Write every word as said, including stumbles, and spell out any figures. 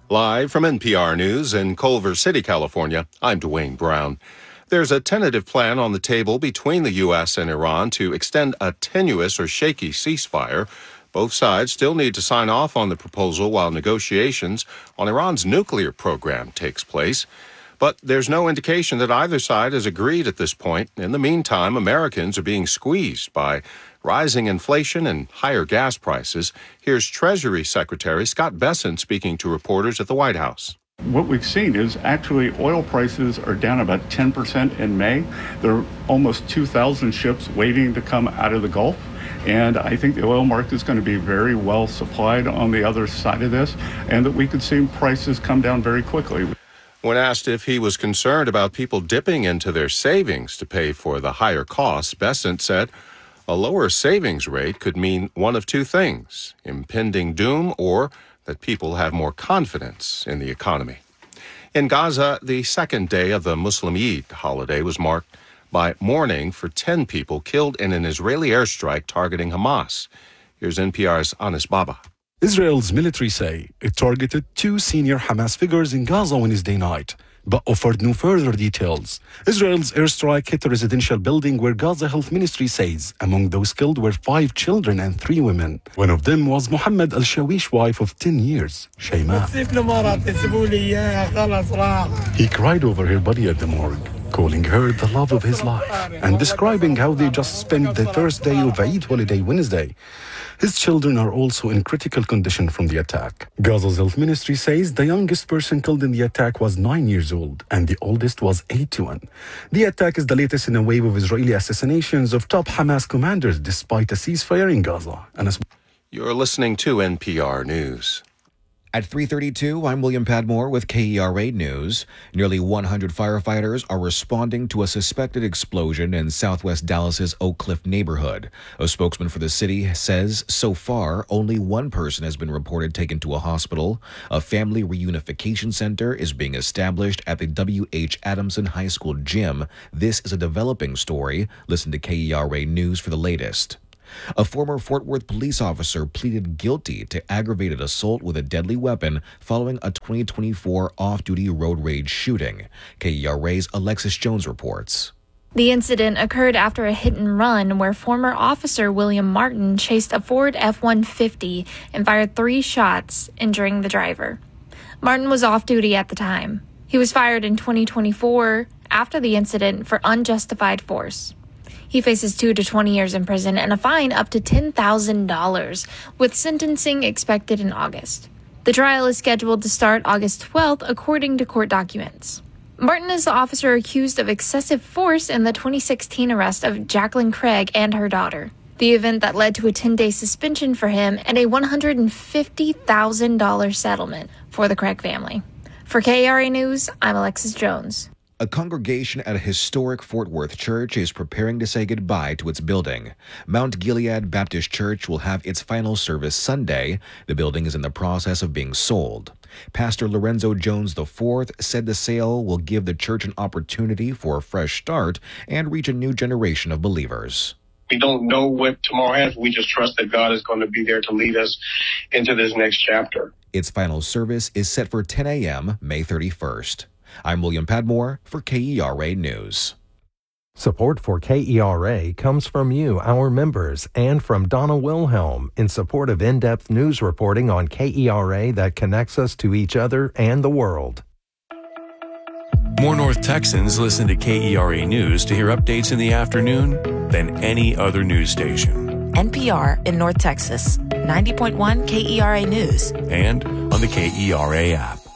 Live from N P R News in Culver City, California, I'm Dwayne Brown. There's a tentative plan on the table between the U S and Iran to extend a tenuous or shaky ceasefire. Both sides still need to sign off on the proposal while negotiations on Iran's nuclear program takes place. But there's no indication that either side has agreed at this point. In the meantime, Americans are being squeezed by rising inflation and higher gas prices. Here's Treasury Secretary Scott Bessent speaking to reporters at the White House. What we've seen is actually oil prices are down about ten percent in May. There are almost two thousand ships waiting to come out of the Gulf. And I think the oil market is going to be very well supplied on the other side of this, and that we could see prices come down very quickly. When asked if he was concerned about people dipping into their savings to pay for the higher costs, Bessent said a lower savings rate could mean one of two things: impending doom or that people have more confidence in the economy. In Gaza, the second day of the Muslim Eid holiday was marked by mourning for ten people killed in an Israeli airstrike targeting Hamas. Here's N P R's Anis Baba. Israel's military say it targeted two senior Hamas figures in Gaza Wednesday night, but offered no further details. Israel's airstrike hit a residential building where Gaza Health Ministry says among those killed were five children and three women. One of them was Mohammed al-Shawish wife of ten years, Shayma. He cried over her body at the morgue, calling her the love of his life and describing how they just spent the first day of Eid holiday Wednesday. His children are also in critical condition from the attack. Gaza's health ministry says the youngest person killed in the attack was nine years old and the oldest was eighty-one. The attack is the latest in a wave of Israeli assassinations of top Hamas commanders despite a ceasefire in Gaza. And as You're listening to N P R News. At three thirty-two, I'm William Padmore with K E R A News. Nearly one hundred firefighters are responding to a suspected explosion in southwest Dallas's Oak Cliff neighborhood. A spokesman for the city says so far only one person has been reported taken to a hospital. A family reunification center is being established at the W H Adamson High School gym. This is a developing story. Listen to K E R A News for the latest. A former Fort Worth police officer pleaded guilty to aggravated assault with a deadly weapon following a twenty twenty-four off-duty road rage shooting. K E R A's Alexis Jones reports. The incident occurred after a hit and run where former officer William Martin chased a Ford F one fifty and fired three shots, injuring the driver. Martin was off-duty at the time. He was fired in twenty twenty-four after the incident for unjustified force. He faces two to twenty years in prison and a fine up to ten thousand dollars, with sentencing expected in August. The trial is scheduled to start August twelfth, according to court documents. Martin is the officer accused of excessive force in the twenty sixteen arrest of Jacqueline Craig and her daughter, the event that led to a ten-day suspension for him and a one hundred fifty thousand dollars settlement for the Craig family. For K E R A News, I'm Alexis Jones. A congregation at a historic Fort Worth church is preparing to say goodbye to its building. Mount Gilead Baptist Church will have its final service Sunday. The building is in the process of being sold. Pastor Lorenzo Jones the fourth said the sale will give the church an opportunity for a fresh start and reach a new generation of believers. We don't know what tomorrow has. We just trust that God is going to be there to lead us into this next chapter. Its final service is set for ten a.m. May thirty-first. I'm William Padmore for K E R A News. Support for K E R A comes from you, our members, and from Donna Wilhelm in support of in-depth news reporting on K E R A that connects us to each other and the world. More North Texans listen to K E R A News to hear updates in the afternoon than any other news station. N P R in North Texas, ninety point one K E R A News. And on the K E R A app.